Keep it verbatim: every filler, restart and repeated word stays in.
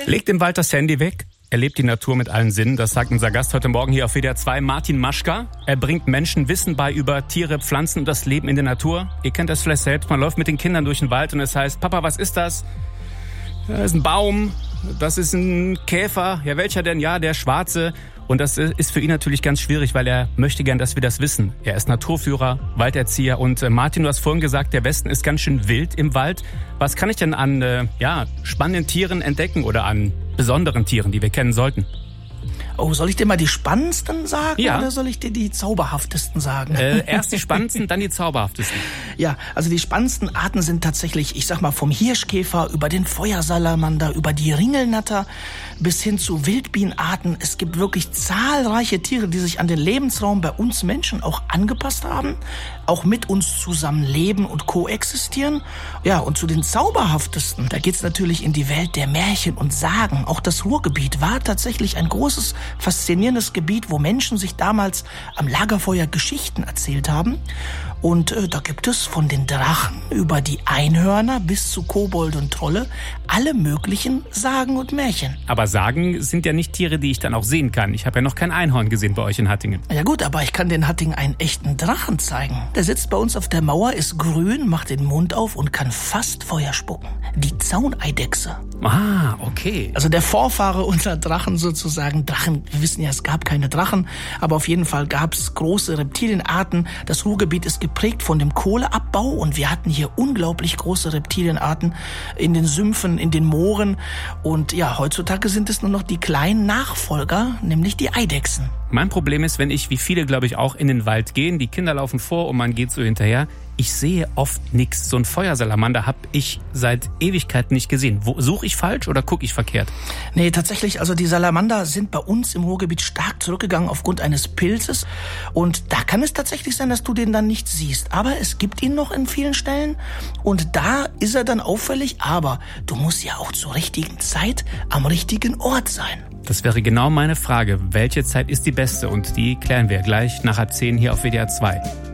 Legt im Wald das Handy weg, erlebt die Natur mit allen Sinnen. Das sagt unser Gast heute Morgen hier auf W D R zwei, Martin Maschka. Er bringt Menschen Wissen bei über Tiere, Pflanzen und das Leben in der Natur. Ihr kennt das vielleicht selbst, man läuft mit den Kindern durch den Wald und es heißt, Papa, was ist das? Das ist ein Baum, das ist ein Käfer. Ja, welcher denn? Ja, der schwarze. Und das ist für ihn natürlich ganz schwierig, weil er möchte gern, dass wir das wissen. Er ist Naturführer, Walderzieher und äh, Martin, du hast vorhin gesagt, der Westen ist ganz schön wild im Wald. Was kann ich denn an äh, ja, spannenden Tieren entdecken oder an besonderen Tieren, die wir kennen sollten? Oh, soll ich dir mal die spannendsten sagen, ja, oder soll ich dir die zauberhaftesten sagen? Äh, erst die spannendsten, dann die zauberhaftesten. Ja, also die spannendsten Arten sind tatsächlich, ich sag mal, vom Hirschkäfer über den Feuersalamander, über die Ringelnatter bis hin zu Wildbienenarten. Es gibt wirklich zahlreiche Tiere, die sich an den Lebensraum bei uns Menschen auch angepasst haben, auch mit uns zusammen leben und koexistieren. Ja, und zu den zauberhaftesten, da geht's natürlich in die Welt der Märchen und Sagen. Auch das Ruhrgebiet war tatsächlich ein großes, faszinierendes Gebiet, wo Menschen sich damals am Lagerfeuer Geschichten erzählt haben. Und äh, da gibt es von den Drachen über die Einhörner bis zu Kobold und Trolle alle möglichen Sagen und Märchen. Aber Sagen sind ja nicht Tiere, die ich dann auch sehen kann. Ich habe ja noch kein Einhorn gesehen bei euch in Hattingen. Ja gut, aber ich kann den Hattingen einen echten Drachen zeigen. Der sitzt bei uns auf der Mauer, ist grün, macht den Mund auf und kann fast Feuer spucken. Die Zauneidechse. Ah, okay. Also der Vorfahre unserer Drachen sozusagen. Drachen, wir wissen ja, es gab keine Drachen, aber auf jeden Fall gab es große Reptilienarten. Das Ruhrgebiet ist geprägt von dem Kohleabbau und wir hatten hier unglaublich große Reptilienarten in den Sümpfen, in den Mooren. Und ja, heutzutage sind es nur noch die kleinen Nachfolger, nämlich die Eidechsen. Mein Problem ist, wenn ich, wie viele glaube ich auch, in den Wald gehen, die Kinder laufen vor und man geht so hinterher. Ich sehe oft nichts. So ein Feuersalamander habe ich seit Ewigkeiten nicht gesehen. Suche ich falsch oder gucke ich verkehrt? Nee, tatsächlich, also die Salamander sind bei uns im Ruhrgebiet stark zurückgegangen aufgrund eines Pilzes. Und da kann es tatsächlich sein, dass du den dann nicht siehst. Aber es gibt ihn noch in vielen Stellen. Und da ist er dann auffällig. Aber du musst ja auch zur richtigen Zeit am richtigen Ort sein. Das wäre genau meine Frage. Welche Zeit ist die beste? Und die klären wir gleich nach halb zehn hier auf W D R zwei.